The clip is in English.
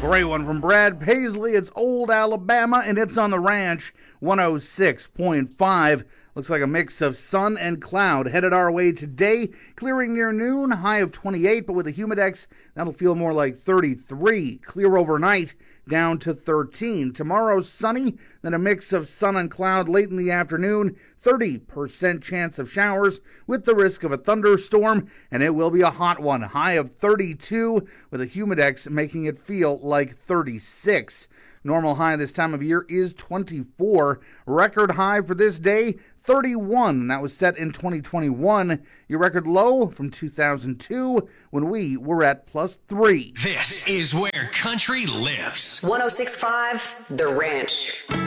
Great one from Brad Paisley. It's Old Alabama, and it's on the Ranch, 106.5. Looks like a mix of sun and cloud headed our way today. Clearing near noon, high of 28, but with a humidex, that'll feel more like 33. Clear overnight, down to 13. Tomorrow, sunny, then a mix of sun and cloud late in the afternoon. 30% chance of showers with the risk of a thunderstorm, and it will be a hot one. High of 32 with a humidex making it feel like 36. Normal high this time of year is 24. Record high for this day, 31. That was set in 2021. Your record low from 2002 when we were at +3. This is where country lives. 106.5 The Ranch.